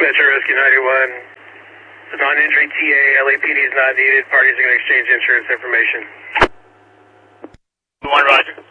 Metro Rescue 91. The non-injury TA, LAPD is not needed. Parties are going to exchange insurance information. 1, roger.